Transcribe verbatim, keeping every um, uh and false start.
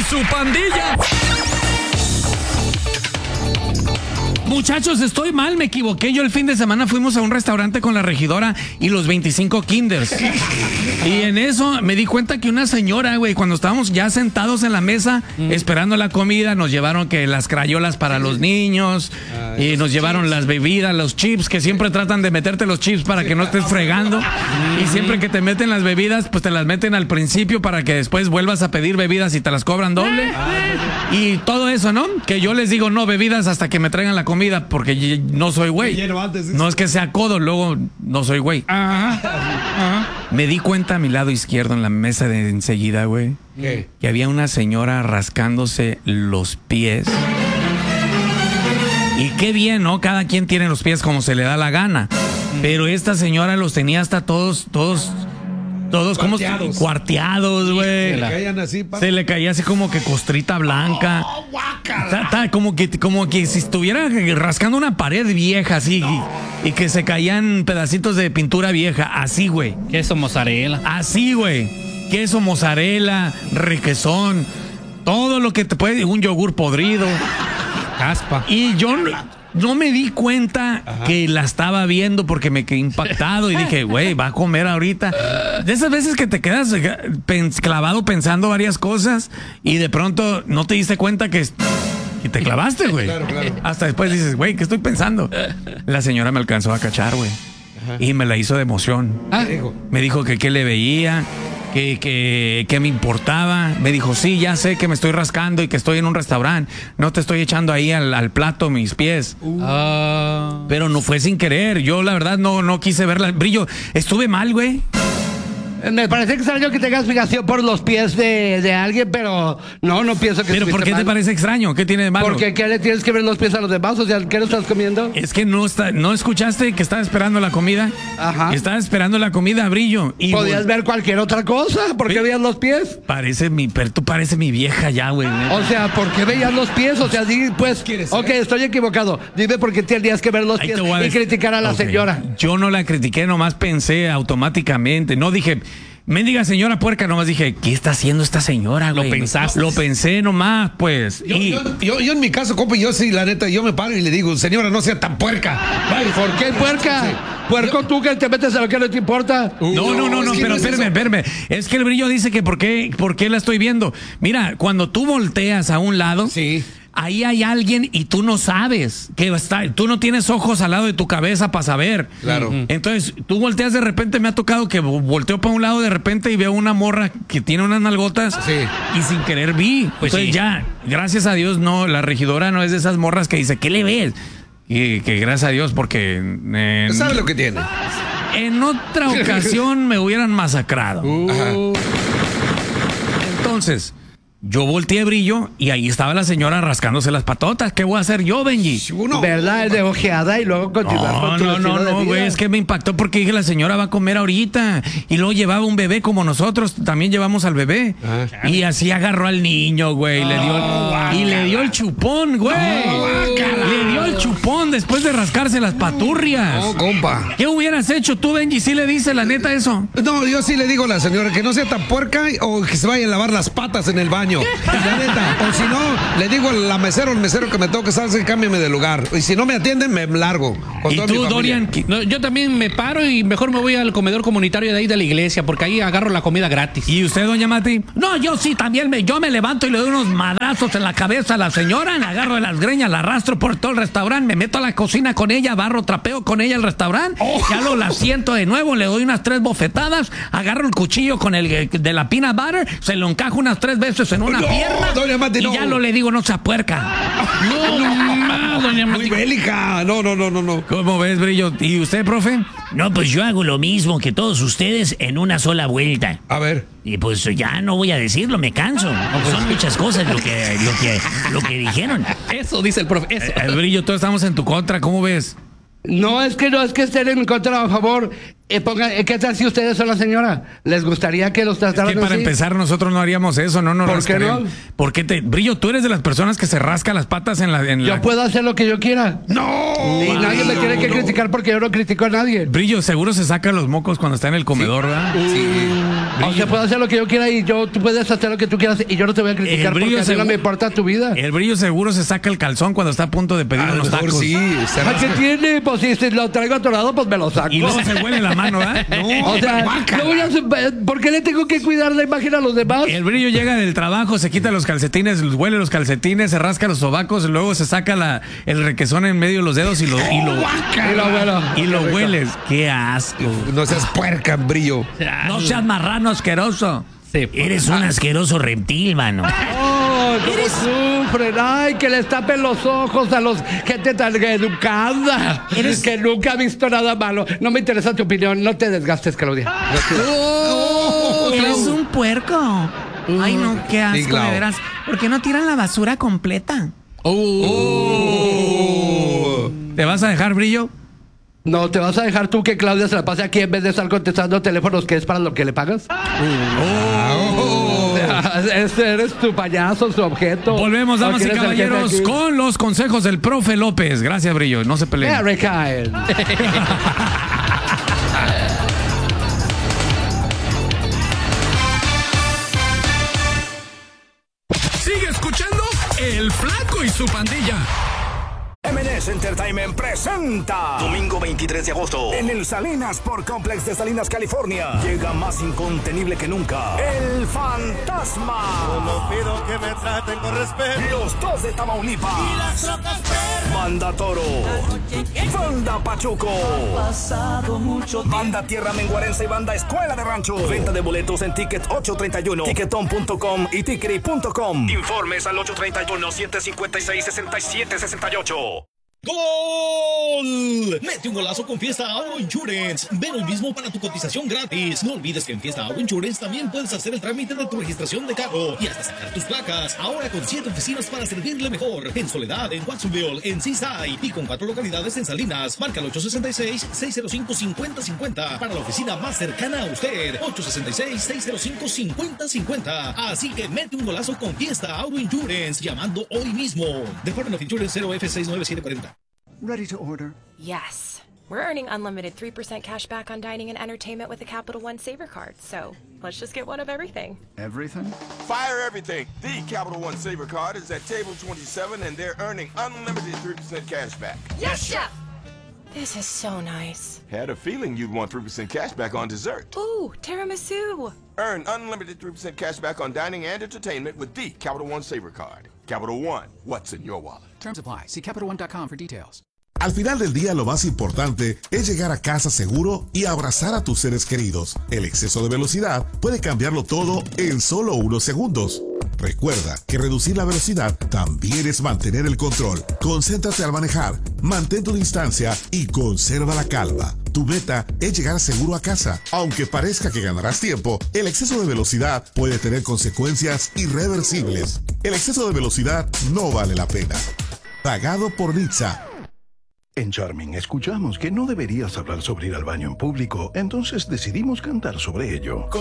y su pandilla. Muchachos, estoy mal, me equivoqué. Yo el fin de semana fuimos a un restaurante con la regidora y los veinticinco kinders. Y en eso me di cuenta que una señora, güey, cuando estábamos ya sentados en la mesa mm. esperando la comida, nos llevaron que las crayolas para los niños ah, y nos llevaron chips. Las bebidas, los chips, que siempre tratan de meterte los chips para que no estés fregando. Mm. Y siempre que te meten las bebidas, pues te las meten al principio para que después vuelvas a pedir bebidas y te las cobran doble. Ah, y todo eso, ¿no? Que yo les digo no bebidas hasta que me traigan la comida. Porque no soy güey. No es que sea codo, luego no soy güey. Ajá, ajá. Me di cuenta a mi lado izquierdo en la mesa de enseguida, güey, ¿qué? Que había una señora rascándose los pies. Y qué bien, ¿no? Cada quien tiene los pies como se le da la gana. Pero esta señora los tenía hasta todos, todos... Todos como cuarteados, güey. Se le caían así, pa. Se le caía así como que costrita blanca. Oh, ta, ta, como que como que si estuviera rascando una pared vieja así no. y, y que se caían pedacitos de pintura vieja, así, güey. Queso mozzarella. Así, güey. Queso mozzarella, requesón, todo lo que te puede, un yogur podrido. Caspa. Y yo no me di cuenta Ajá. que la estaba viendo porque me quedé impactado y dije, güey, va a comer ahorita. De esas veces que te quedas clavado pensando varias cosas y de pronto no te diste cuenta que... Y te clavaste, güey. Claro, claro. Hasta después dices, güey, ¿qué estoy pensando? La señora me alcanzó a cachar, güey. Y me la hizo de emoción. Ah. Me dijo que qué le veía... Que, que, que me importaba. Me dijo, sí, ya sé que me estoy rascando y que estoy en un restaurante. No te estoy echando ahí al, al plato mis pies. Uh. Pero no fue sin querer. Yo, la verdad, no, no quise verla. Brillo, estuve mal, güey. Me parece extraño que tengas fijación por los pies de, de alguien, pero no, no pienso que... ¿Pero por qué mal. Te parece extraño? ¿Qué tiene de malo? Porque ¿qué le tienes que ver los pies a los demás? O sea, ¿qué no estás comiendo? Es que no está, ¿no escuchaste que estaba esperando la comida? Ajá. Estaba esperando la comida, Brillo. Y podías ver cualquier otra cosa. ¿Por qué veías los pies? Parece mi... Pero tú pareces mi vieja ya, güey. O sea, ¿por qué veías los pies? O sea, di, pues... Ok, estoy equivocado. Dime por qué tenías que ver los pies y criticar a la okay. señora. Yo no la critiqué, nomás pensé automáticamente. No dije... Mendiga señora puerca, nomás dije, ¿qué está haciendo esta señora, güey? Lo pensaste. Lo pensé nomás, pues. Yo, y... yo, yo, yo en mi caso, compa, yo sí, la neta, yo me paro y le digo, señora, no sea tan puerca. Ay, ¿por qué puerca? Sí. Puerco yo... tú que te metes a lo que no te importa. Uh, no, no, no, no, pero espérame, espérame. Es que el Brillo dice que por qué, por qué la estoy viendo. Mira, cuando tú volteas a un lado... Sí. Ahí hay alguien y tú no sabes que está, tú no tienes ojos al lado de tu cabeza para saber. Claro. Entonces, tú volteas de repente, me ha tocado que volteo para un lado de repente y veo una morra que tiene unas nalgotas sí. y sin querer vi. Pues Entonces sí. ya, gracias a Dios, no, la regidora no es de esas morras que dice, ¿qué le ves? Y que gracias a Dios, porque... Eh, ¿sabe lo que tiene? En otra ocasión me hubieran masacrado. Uh. Entonces... Yo volteé, Brillo, y ahí estaba la señora rascándose las patotas. ¿Qué voy a hacer yo, Benji? Uno. ¿Verdad? Es de ojeada y luego continuar no, con tu No, no, no, güey, es que me impactó porque dije, la señora va a comer ahorita. Y luego llevaba un bebé como nosotros, también llevamos al bebé. Ah. Y así agarró al niño, güey, oh, le dio el, y le dio el chupón, güey. Oh, le dio el chupón después de rascarse las paturrias. No, oh, compa. ¿Qué hubieras hecho tú, Benji? ¿Sí le dices la neta eso? No, yo sí le digo a la señora que no sea tan puerca o que se vaya a lavar las patas en el baño. La neta, o si no, le digo a la mesera o el mesero que me toque salsa, cámbiame de lugar. Y si no me atienden, me largo. ¿Y tú, Dorian? No, yo también me paro y mejor me voy al comedor comunitario de ahí de la iglesia, porque ahí agarro la comida gratis. ¿Y usted, doña Mati? No, yo sí, también me, yo me levanto y le doy unos madrazos en la cabeza a la señora, le agarro de las greñas, la arrastro por todo el restaurante, me meto a la cocina con ella, barro, trapeo con ella el restaurante, oh. ya lo la siento de nuevo, le doy unas tres bofetadas, agarro el cuchillo con el de la peanut butter, se lo encajo unas tres veces en una no. pierna. Doña Mati, y no. ya lo le digo, no sea puerca. No, no, no, doña Mati. Muy bélica. No, no, no, no, no. ¿Cómo ves, Brillo? ¿Y usted, profe? No, pues yo hago lo mismo que todos ustedes en una sola vuelta. A ver. Y pues ya no voy a decirlo, me canso. Son muchas cosas lo que, lo que, lo que dijeron. Eso dice el profe. Eso. Eh, Brillo, todos estamos en tu contra, ¿cómo ves? No, es que no es que estén en mi contra o a favor. Eh, ponga, eh, ¿qué tal si ustedes son la señora? ¿Les gustaría que los trataran Es que para así? empezar, nosotros no haríamos eso, no nos ¿Por qué rascaríamos. no? ¿Por qué te, Brillo, tú eres de las personas que se rasca las patas en la... En Yo la... puedo hacer lo que yo quiera. ¡No! Y nadie me tiene que criticar porque yo no critico a nadie. Brillo, seguro se saca los mocos cuando está en el comedor, ¿verdad? O sea, puedo hacer lo que yo quiera y yo, tú puedes hacer lo que tú quieras y yo no te voy a criticar El brillo porque a mí no segu- me importa tu vida. El Brillo seguro se saca el calzón cuando está a punto de pedir A lo unos mejor tacos. sí. se Ay, ¿qué rasca. tiene? Pues si, si lo traigo atorado, pues me lo saco. Y luego se huele la mano, ¿verdad? O sea, no voy a hacer- ¿por qué le tengo que cuidar la imagen a los demás? El Brillo llega del trabajo, se quita los calcetines, los huele los calcetines, se rasca los sobacos, luego se saca la, el requesón en medio de los dedos y lo, y lo, Y lo bueno. y lo hueles. ¡Qué asco! No seas puerca, Brillo. No seas marrano asqueroso. Sí. Eres un asqueroso reptil, mano. ¡Oh, cómo sufren! ¡Ay, que les tapen los ojos a los gente tan educada! Que nunca ha visto nada malo. No me interesa tu opinión. No te desgastes, Claudia. ¡Eres un puerco! Ay, no, qué asco, Sí, Clau. de veras. ¿Por qué no tiran la basura completa? ¿Te vas a dejar, Brillo? ¿No te vas a dejar tú que Claudia se la pase aquí en vez de estar contestando teléfonos que es para lo que le pagas? Este eres tu payaso, su objeto. Volvemos, ¿O damas y quieres el jefe caballeros, aquí? con los consejos del profe López. Gracias, Brillo. No se peleen. Harry Kyle. Sigue escuchando El Flaco y su pandilla. M and S Entertainment presenta Domingo veintitrés de agosto. en el Salinas Sport Complex de Salinas, California. Llega más incontenible que nunca El Fantasma. Solo pido que me traten con respeto. Los dos de Tamaulipas. Y las trocas perras. Banda Toro. Banda Pachuco. Pasado mucho Banda Tierra Menguarense y Banda Escuela de Rancho. Venta de boletos en Ticket ocho treinta y uno, Ticketon punto com y Tickery punto com. Informes al ocho treinta y uno, siete cincuenta y seis, sesenta y siete sesenta y ocho. ¡Gol! Mete un golazo con Fiesta Auto Insurance. Ven hoy mismo para tu cotización gratis. No olvides que en Fiesta Auto Insurance también puedes hacer el trámite de tu registración de carro y hasta sacar tus placas. Ahora con siete oficinas para servirle mejor. En Soledad, en Watsonville, en Seaside y con cuatro localidades en Salinas. Marca el ocho sesenta y seis, seis cero cinco, cincuenta cincuenta para la oficina más cercana a usted. ocho sesenta y seis, seis cero cinco, cincuenta cincuenta. Así que mete un golazo con Fiesta Auto Insurance llamando hoy mismo. Department of Insurance cero F seis nueve siete cuatro cero. Ready to order? Yes. We're earning unlimited three percent cash back on dining and entertainment with the Capital One Saver card. So let's just get one of everything. Everything? Fire everything. The Capital One Saver card is at table twenty-seven and they're earning unlimited three percent cash back. Yes, Chef! This is so nice. Had a feeling you'd want three percent cash back on dessert. Ooh, tiramisu. Earn unlimited three percent cash back on dining and entertainment with the Capital One Saver card. Capital One, what's in your wallet? Terms apply. See Capital One dot com for details. Al final del día, lo más importante es llegar a casa seguro y abrazar a tus seres queridos. El exceso de velocidad puede cambiarlo todo en solo unos segundos. Recuerda que reducir la velocidad también es mantener el control. Concéntrate al manejar, mantén tu distancia y conserva la calma. Tu meta es llegar seguro a casa. Aunque parezca que ganarás tiempo, el exceso de velocidad puede tener consecuencias irreversibles. El exceso de velocidad no vale la pena. Pagado por Nizza. En Charming escuchamos que no deberías hablar sobre ir al baño en público, entonces decidimos cantar sobre ello.